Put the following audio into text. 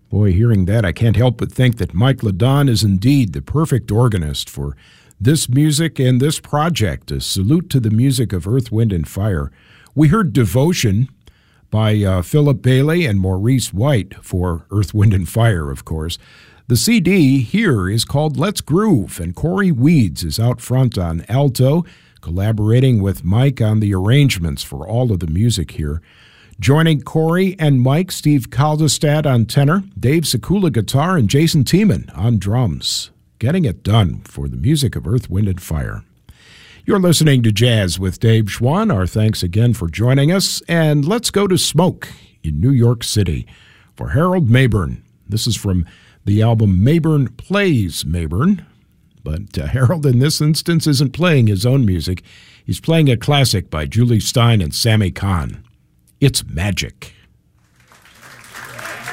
Boy, hearing that, I can't help but think that Mike Ladon is indeed the perfect organist for this music and this project. A salute to the music of Earth, Wind, and Fire. We heard Devotion by Philip Bailey and Maurice White for Earth, Wind, and Fire, of course. The CD here is called Let's Groove, and Corey Weeds is out front on alto, collaborating with Mike on the arrangements for all of the music here. Joining Corey and Mike, Steve Kaldestad on tenor, Dave Sekula guitar, and Jason Tiemann on drums. Getting it done for the music of Earth, Wind, and Fire. You're listening to Jazz with Dave Schwann. Our thanks again for joining us. And let's go to Smoke in New York City for Harold Mabern. This is from the album Mabern Plays Mabern. But Harold in this instance isn't playing his own music. He's playing a classic by Julie Stein and Sammy Kahn. It's Magic.